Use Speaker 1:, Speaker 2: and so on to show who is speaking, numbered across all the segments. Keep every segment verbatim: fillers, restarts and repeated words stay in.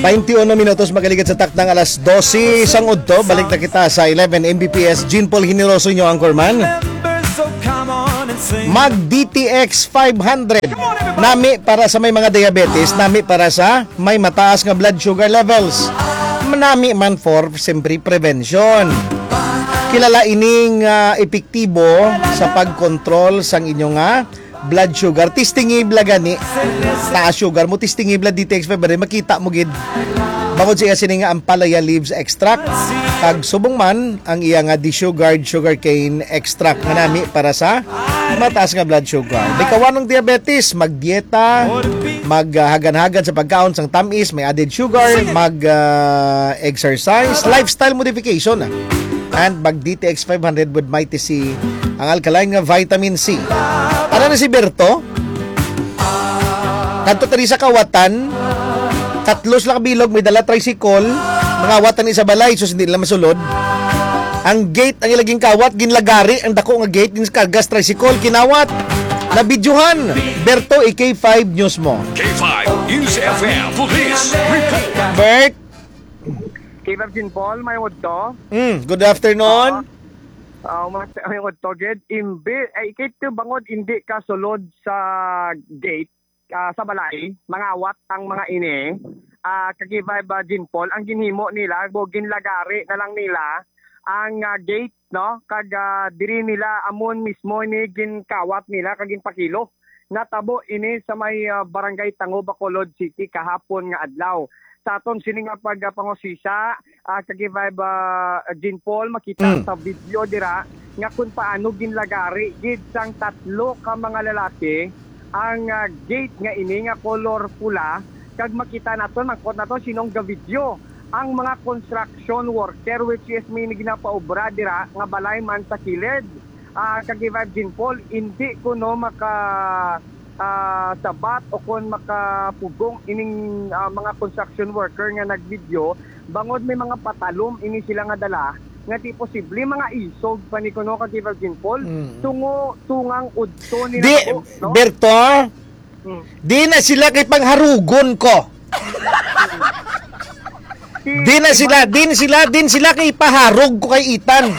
Speaker 1: twenty-one minutos magaligid sa takdang alas dose sang udto. Balik na kita sa eleven M B P S. Jean Paul Generoso nyo, Anchorman. Mag D T X five hundred. Nami para sa may mga diabetes, nami para sa may mataas nga blood sugar levels. Nami man for siyempre prevention. Kilala ining uh, epektibo sa pagkontrol sang inyong nga blood sugar. Tistingibla gani. Taas sugar mo, tistingibla D T X five hundred. Makita mo gid. Bangod siya sini nga ampalaya leaves extract. Kag subong man ang iya nga desugared sugarcane extract nga nami para sa mataas nga blood sugar. May kawanong diabetes, magdieta, maghagan-hagan sa pagkaon sang tamis, may added sugar, mag-exercise, uh, lifestyle modification. And mag D T X five hundred with Mighty C, ang alkaline nga vitamin C. Ano na si Berto? Kanto tari sa kawatan, tatlos lang kabilog, may dala tricycle, mga watan isa balay, so hindi lang masulod. Ang gate, ang ilaging kawat, ginlagari, ang dako nga gate, ginkargas tricycle, kinawat, nabidyohan. Berto, A K five News mo.
Speaker 2: K five News F M, Police Report.
Speaker 1: Bert?
Speaker 3: K five Jean Paul, may wadto.
Speaker 1: Mm, good afternoon.
Speaker 3: Uh, uh, may wadto, gid. Imbi, ay, kito bangod, hindi ka sulod sa gate, uh, sa balay, mga awat ang mga ini, uh, kagibay ba Jean Paul, ang ginhimo nila, bo ginlagari na lang nila, ang uh, gate, no, kag uh, diri nila amon mismo ni ginkawat nila kag ginpakilo. Natabo ini sa may uh, barangay Tango, Bacolod City kahapon nga adlaw. Sa aton sini nga pag uh, pangosisa, uh, kagibay ba uh, Jean Paul, makita mm. sa video dira nga kung paano ginlagari gid sang tatlo ka mga lalaki ang uh, gate nga ini nga color pula, kag makita naton mangkot naton sinong ga video ang mga construction worker which is may ginapaobra dira nga balay man sa kilid. Uh, kagibay Jean Paul, hindi ko no maka uh, sabat o kung makapugong ining uh, mga construction worker nga nagvideo, bangod may mga patalom ini sila nga dala nga ti posible mga isog pa ni kuno kagibay Jean Paul mm. tungo tungang udto ni
Speaker 1: di
Speaker 3: nako, no?
Speaker 1: Berto, mm. di na sila kay pangharugon ko. Di na sila, din sila, din sila kay paharog ko kay Itan.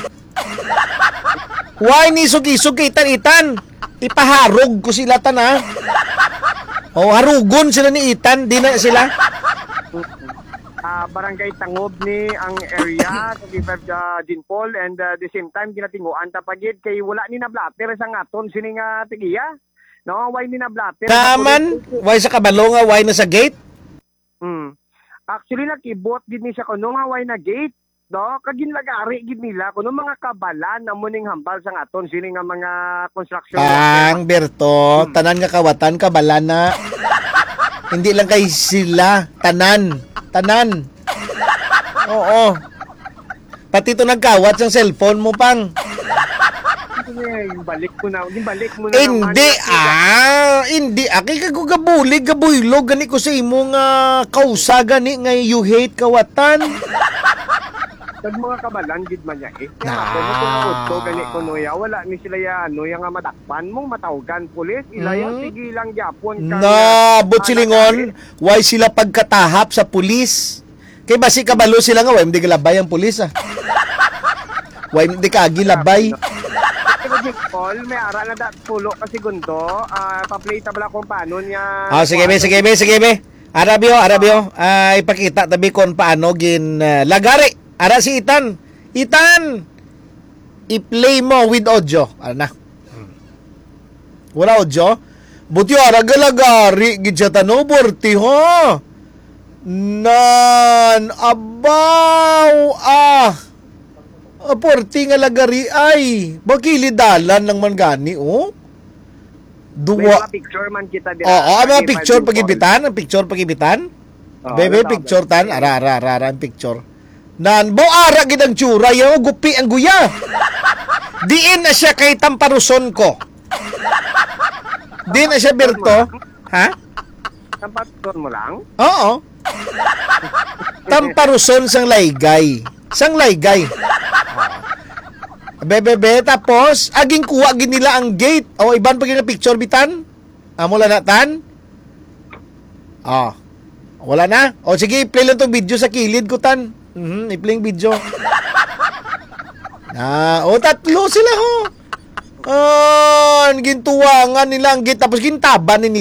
Speaker 1: Why ni sug-isug kay Itan, Itan? Ipaharog ko sila tan ha. O harugon sila ni Itan, di na sila.
Speaker 3: Uh, barangay Tangob ni ang area sa uh, Jean Paul, and uh, the same time ginatinguan ta pagid kay wala ni na blatter sa ngaton sini nga tigiya. No, why ni na blatter?
Speaker 1: Kaman, why sa kabalo nga, why na sa gate?
Speaker 3: Hmm. Actually nakibot gid ni siya kuno nga way na gate, no? Kaginlagari gid nila kuno mga kabalan amo ning hambal sa aton sini nga mga construction.
Speaker 1: Ang Berto, hmm. tanan nga kawatan kabalan na. Hindi lang kay sila, tanan, tanan. Oo. Pati to nagkawat sa cellphone mo pang.
Speaker 3: Balik mo na, balik mo na.
Speaker 1: Hindi ah, hindi aki ka gabuli gabuylo gani ko sa imong uh, kausa gani nga you hate kawatan.
Speaker 3: Tag mga kabalan gid man ya eh.
Speaker 1: Ah.
Speaker 3: Ko gani ko no ya, wala ni sila ya ano ya nga madakpan mong matawgan pulis, ilaya hmm. sige lang gyapon ka.
Speaker 1: Na butsilingon, why sila pagkatahap sa pulis? Kay basi kabalo sila nga why hindi galabay ang pulis ah. Why hindi ka gilabay?
Speaker 3: Paul, may ara na dat pulo kasi gundo, uh, pa-play tabla kung paano niya.
Speaker 1: Ah, sige be, sige be, sige be. Arabio, Arabio, uh, ipakita tabi kung paano gin uh, lagari. Ara si Itan. Itan, i-play mo with audio. Ano na? Wala audio? Buti ara galagari gid sa tanoborti ho. Nan abaw ah. Aporti nga lagari ay bakilidalan ng mangani oh. Duwa.
Speaker 3: May mga picture man kita dira.
Speaker 1: Oo, oh, mga picture pagibitan, ang picture pagibitan. Oh, bebe picture tan, ara ara ara ang picture. Nan bo ara gid ang tsura yo, gupi ang guya. Diin na siya kay tamparuson ko. Di na siya Berto. Ha?
Speaker 3: Tamparuson mo lang?
Speaker 1: Oo. Tamparuson sang laygay. Sang laygay. Bebebe, tapos, aging kuha gin nila ang gate. O, iban pa gina picture bitan? Amo la natan? Ah. Wala na? O sige, play lang tong video sa kilid ko, tan. Mhm, i-play yung video. Ah, o tatlo sila ho. Ah, gintuwangan nilang git tapos gintaban ni